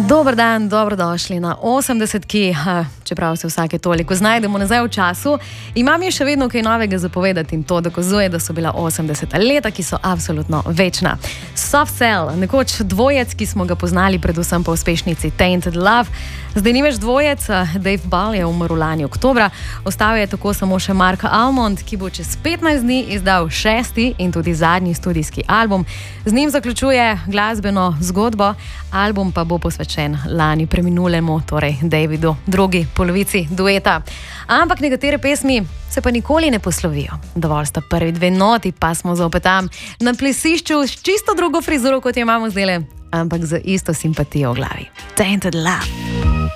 Dober dan, dobrodošli na 80-ki, čeprav se vsake toliko znajdemo nazaj v času. Imam je še vedno kaj novega zapovedati in to dokazuje, da so bila 80 leta, ki so absolutno večna. Soft Cell, nekoč dvojec, ki smo ga poznali predvsem po uspešnici Tainted Love. Zdaj ni več dvojec, Dave Ball je umrl lani oktobra, ostal je tako samo še Mark Almond, ki bo čez 15 dni izdal 6. in tudi zadnji studijski album. Z njim zaključuje glasbeno zgodbo, album pa bo posvečen lani preminulemu, torej Davidu, drugi polovici dueta. Ampak nekatere pesmi se pa nikoli ne poslovijo. Dovolj sta prvi dve noti, pa smo zopet tam na plesišču s čisto drugo frizuro, kot jo imamo zdajle, ampak z isto simpatijo v glavi. Tainted Love.